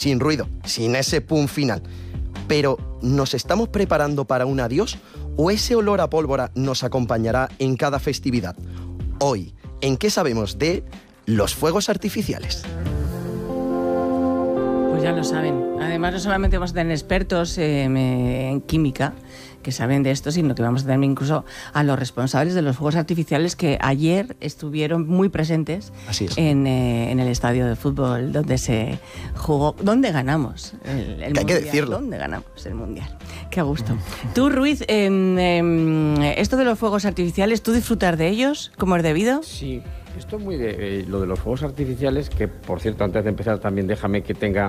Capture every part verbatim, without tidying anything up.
sin ruido, sin ese pum final. Pero, ¿nos estamos preparando para un adiós o ese olor a pólvora nos acompañará en cada festividad? Hoy, ¿en qué sabemos de los fuegos artificiales? Pues ya lo saben. Además, no solamente vamos a tener expertos eh, en química que saben de esto, sino que vamos a tener incluso a los responsables de los fuegos artificiales que ayer estuvieron muy presentes en, eh, en el estadio de fútbol donde se jugó, donde ganamos el, el que mundial. Hay que decirlo. ¿Dónde ganamos el mundial? Qué a gusto. Tú, Ruiz, eh, eh, esto de los fuegos artificiales, ¿tú disfrutas de ellos como es debido? Sí. Esto es muy de eh, lo de los fuegos artificiales, que por cierto, antes de empezar también déjame que tenga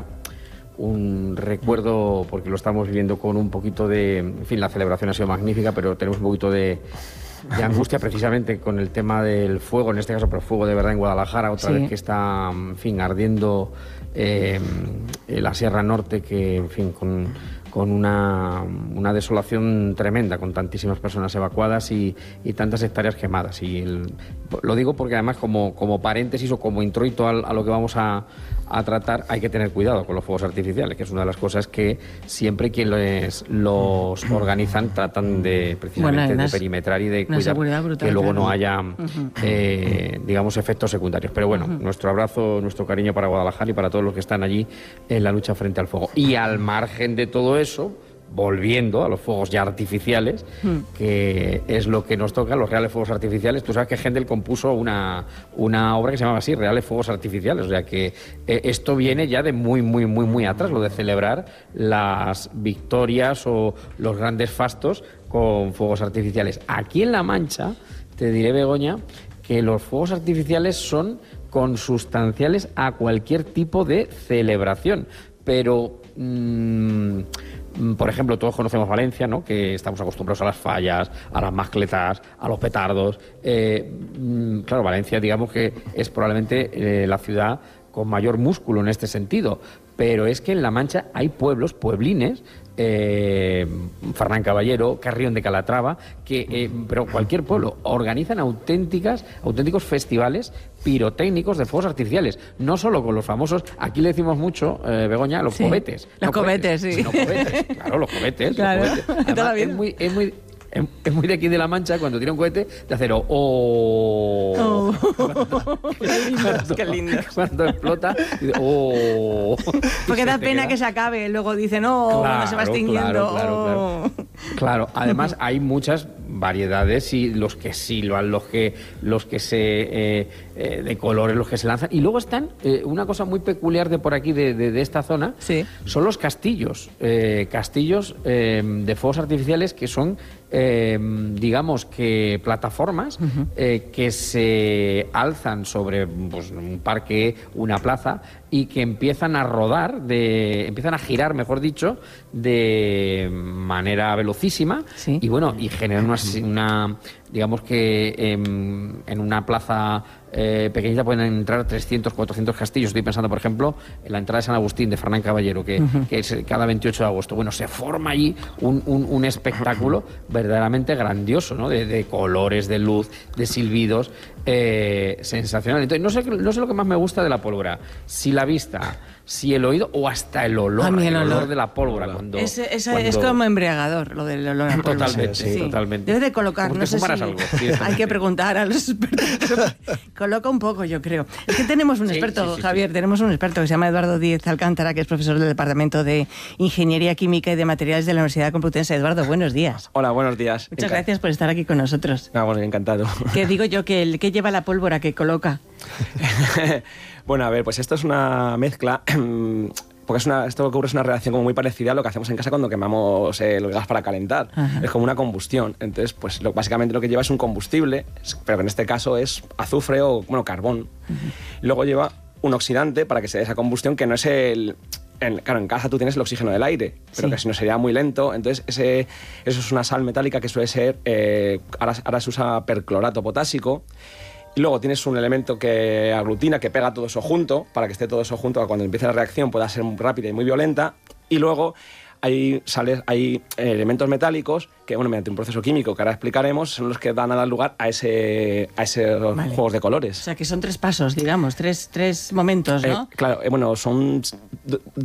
un recuerdo, porque lo estamos viviendo con un poquito de... En fin, la celebración ha sido magnífica, pero tenemos un poquito de, de angustia precisamente con el tema del fuego, en este caso, pero fuego de verdad en Guadalajara, otra sí. vez que está, en fin, ardiendo eh, la Sierra Norte, que, en fin, con... con una, una desolación tremenda, con tantísimas personas evacuadas y, y tantas hectáreas quemadas. Y el, lo digo porque además como, como paréntesis o como introito a, a lo que vamos a, a tratar, hay que tener cuidado con los fuegos artificiales, que es una de las cosas que siempre quienes los organizan tratan de precisamente bueno, de perimetrar y de cuidar brutal, que luego claro. no haya, uh-huh. eh, digamos, efectos secundarios. Pero bueno, uh-huh. nuestro abrazo, nuestro cariño para Guadalajara y para todos los que están allí en la lucha frente al fuego. Y al margen de todo eso, Eso, volviendo a los fuegos ya artificiales, mm. que es lo que nos toca, los reales fuegos artificiales. Tú sabes que Händel compuso una, una obra que se llamaba así, Reales Fuegos Artificiales, o sea que eh, esto viene ya de muy, muy, muy, muy atrás, lo de celebrar las victorias o los grandes fastos con fuegos artificiales. Aquí en La Mancha, te diré, Begoña, que los fuegos artificiales son consustanciales a cualquier tipo de celebración, pero... Mmm, por ejemplo, todos conocemos Valencia, ¿no? Que estamos acostumbrados a las fallas, a las mascletas, a los petardos. Eh, claro, Valencia, digamos que es probablemente eh, la ciudad con mayor músculo en este sentido, pero es que en La Mancha hay pueblos, pueblines, eh, Fernán Caballero, Carrión de Calatrava, que, eh, pero cualquier pueblo, organizan auténticas, auténticos festivales pirotécnicos de fuegos artificiales, no solo con los famosos, aquí le decimos mucho, eh, Begoña, los sí. cohetes. Los no cohetes, cohetes, sí. Sino cohetes, claro, los cohetes. Claro. Los cohetes. Además, es muy... Es muy Es muy de aquí de La Mancha, cuando tira un cohete, de hacer oh, oh. Qué lindo, cuando, qué lindo. Cuando explota, dice, oh. Porque da pena queda... que se acabe, luego dicen, oh, claro, cuando se va extinguiendo. Claro, claro, oh. claro. Claro, además hay muchas variedades y los que silban, los que, los que se eh, eh, de colores, los que se lanzan. Y luego están, eh, una cosa muy peculiar de por aquí, de, de, de esta zona, sí. son los castillos. Eh, castillos eh, de fuegos artificiales que son... Eh, digamos que plataformas uh-huh. eh, que se alzan sobre pues, un parque, una plaza y que empiezan a rodar, de, empiezan a girar, mejor dicho, de manera velocísima sí. y bueno, y generan una, una digamos que eh, en una plaza eh, pequeñita pueden entrar trescientos, cuatrocientos castillos. Estoy pensando, por ejemplo, en la entrada de San Agustín de Fernán Caballero, que, uh-huh. que es cada veintiocho de agosto. Bueno, se forma allí un, un, un espectáculo verdaderamente grandioso, ¿no? De, de colores, de luz, de silbidos, eh, sensacional. Entonces, no sé, no sé lo que más me gusta de la pólvora, si la vista, si el oído o hasta el olor, a mí el, el olor. olor de la pólvora. Cuando, es, es, cuando... es como embriagador, lo del olor a pólvora. Totalmente, sí, sí. totalmente. Debes de colocar, como no te sé si algo, hay que preguntar a los expertos. Coloca un poco, yo creo. Es que tenemos un experto, sí, sí, sí, Javier, sí. tenemos un experto que se llama Eduardo Díez Alcántara, que es profesor del Departamento de Ingeniería Química y de Materiales de la Universidad Complutense. Eduardo, buenos días. Hola, buenos días. Muchas Encan... gracias por estar aquí con nosotros. Ah, bueno, encantado. Que digo yo, que el que lleva la pólvora que coloca. Bueno, a ver, pues esto es una mezcla... Porque es una, esto que ocurre es una reacción como muy parecida a lo que hacemos en casa cuando quemamos el gas para calentar. Ajá. Es como una combustión. Entonces, pues lo, básicamente lo que lleva es un combustible, pero que en este caso es azufre o, bueno, carbón. Uh-huh. Luego lleva un oxidante para que se dé esa combustión, que no es el... En, claro, en casa tú tienes el oxígeno del aire, pero sí. que si no sería muy lento. Entonces, ese, eso es una sal metálica que suele ser... Eh, ahora, ahora se usa perclorato potásico. Y luego tienes un elemento que aglutina, que pega todo eso junto, para que esté todo eso junto, para que cuando empiece la reacción pueda ser muy rápida y muy violenta. Y luego hay, sales, hay elementos metálicos que, bueno, mediante un proceso químico que ahora explicaremos, son los que dan a dar lugar a ese, a ese vale. juegos de colores. O sea, que son tres pasos, digamos, tres, tres momentos, ¿no? Eh, claro, eh, bueno, son